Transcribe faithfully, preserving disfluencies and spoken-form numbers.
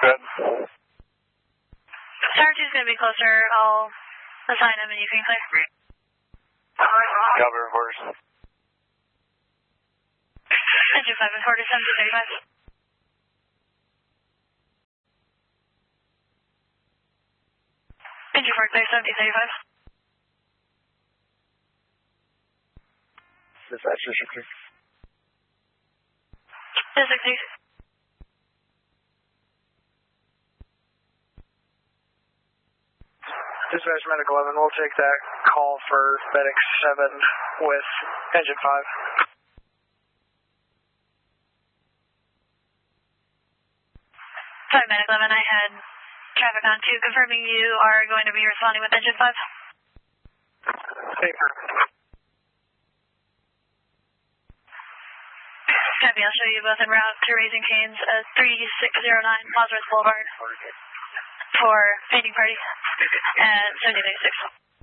good. Star two is going to be closer. I'll assign him and you can clear. Cover, horse. Engine five and four to seventy thirty-five. Engine four clear, seventy thirty-five. Dispatcher, six six. six six. Dispatch Medic eleven, we'll take that call for Medic seven with Engine five. Sorry, Medic eleven, I had traffic on two, confirming you are going to be responding with Engine five. Paper. Copy, I'll show you both en route to Raising Cane's at three six zero nine Mazareth Boulevard for painting party at seventy ninety-six.